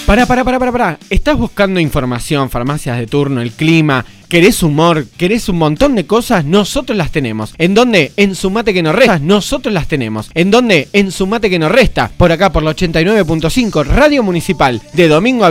Pará. ¿Estás buscando información, farmacias de turno, el clima? ¿Querés humor? ¿Querés un montón de cosas? Nosotros las tenemos. ¿En dónde? En Sumate que nos resta. Nosotros las tenemos. ¿En dónde? En Sumate que nos resta. Por acá, por la 89.5, Radio Municipal. De domingo a